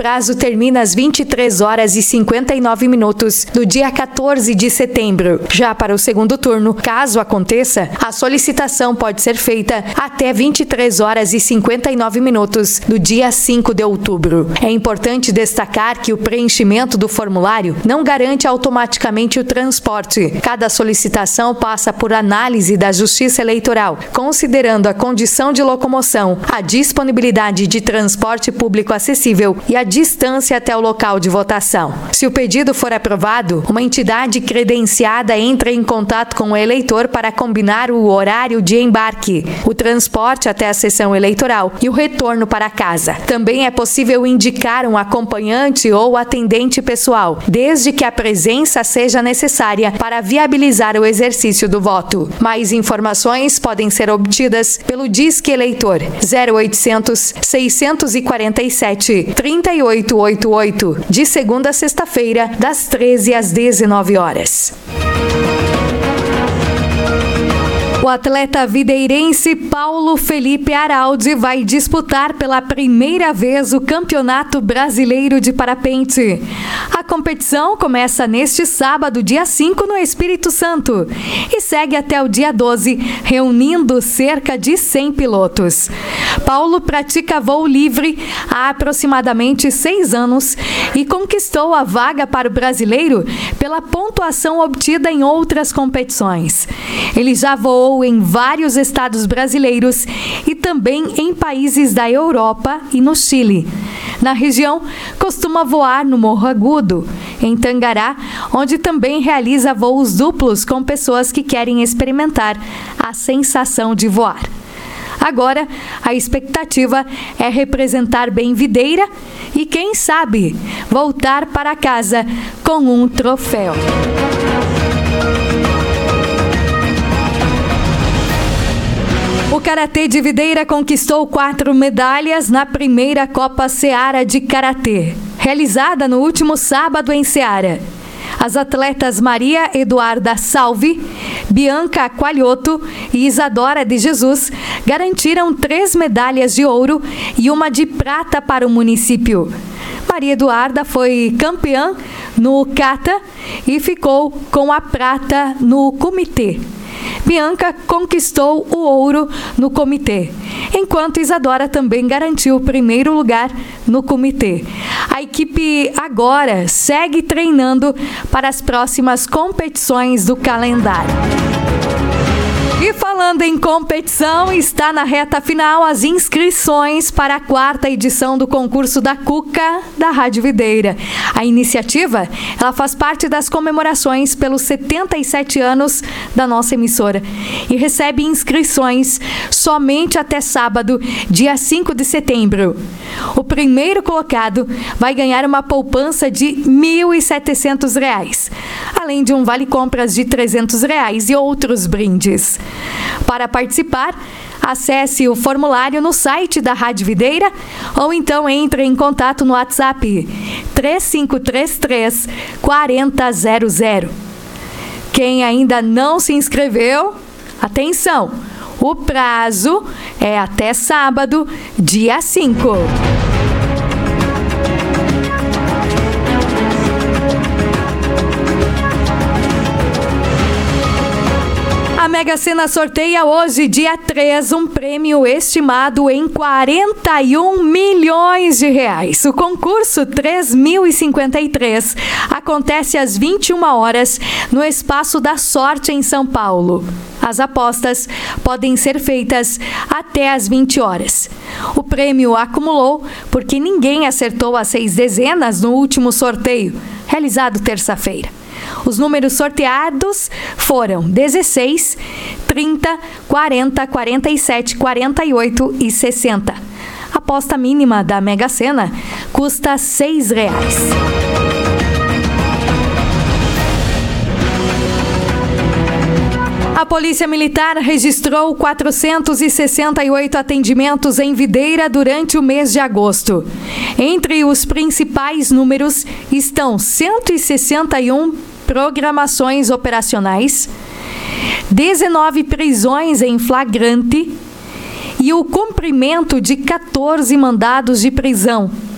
prazo termina às 23 horas e 59 minutos do dia 14 de setembro. Já para o segundo turno, caso aconteça, a solicitação pode ser feita até 23 horas e 59 minutos do dia 5 de outubro. É importante destacar que o preenchimento do formulário não garante automaticamente o transporte. Cada solicitação passa por análise da Justiça Eleitoral, considerando a condição de locomoção, a disponibilidade de transporte público acessível e a distância até o local de votação. Se o pedido for aprovado, uma entidade credenciada entra em contato com o eleitor para combinar o horário de embarque, o transporte até a sessão eleitoral e o retorno para casa. Também é possível indicar um acompanhante ou atendente pessoal, desde que a presença seja necessária para viabilizar o exercício do voto. Mais informações podem ser obtidas pelo Disque Eleitor 0800 647 3888, de segunda a sexta-feira, das 13 às 19 horas. O atleta videirense Paulo Felipe Araldi vai disputar pela primeira vez o Campeonato Brasileiro de Parapente. A competição começa neste sábado, dia 5, no Espírito Santo, e segue até o dia 12, reunindo cerca de 100 pilotos. Paulo pratica voo livre há aproximadamente 6 anos e conquistou a vaga para o brasileiro pela pontuação obtida em outras competições. Ele já voou em vários estados brasileiros e também em países da Europa e no Chile. Na região, costuma voar no Morro Agudo, em Tangará, onde também realiza voos duplos com pessoas que querem experimentar a sensação de voar. Agora, a expectativa é representar bem Videira e, quem sabe, voltar para casa com um troféu. O Karatê de Videira conquistou 4 medalhas na primeira Copa Seara de Karatê, realizada no último sábado em Seara. As atletas Maria Eduarda Salvi, Bianca Qualhoto e Isadora de Jesus garantiram 3 medalhas de ouro e uma de prata para o município. Maria Eduarda foi campeã no kata e ficou com a prata no comitê. Bianca conquistou o ouro no comitê, enquanto Isadora também garantiu o primeiro lugar no comitê. A equipe agora segue treinando para as próximas competições do calendário. E falando em competição, está na reta final as inscrições para a 4ª edição do concurso da Cuca da Rádio Videira. A iniciativa, ela faz parte das comemorações pelos 77 anos da nossa emissora e recebe inscrições somente até sábado, dia 5 de setembro. O primeiro colocado vai ganhar uma poupança de R$ 1.700, além de um vale-compras de R$ 300 e outros brindes. Para participar, acesse o formulário no site da Rádio Videira ou então entre em contato no WhatsApp 3533 4000. Quem ainda não se inscreveu, atenção, o prazo é até sábado, dia 5. A Mega Sena sorteia hoje, dia 3, um prêmio estimado em R$ 41 milhões. O concurso 3053 acontece às 21 horas no Espaço da Sorte, em São Paulo. As apostas podem ser feitas até às 20 horas. O prêmio acumulou porque ninguém acertou as 6 dezenas no último sorteio, realizado terça-feira. Os números sorteados foram 16, 30, 40, 47, 48 e 60. A aposta mínima da Mega Sena custa R$ 6. A Polícia Militar registrou 468 atendimentos em Videira durante o mês de agosto. Entre os principais números estão 161 programações operacionais, 19 prisões em flagrante e o cumprimento de 14 mandados de prisão,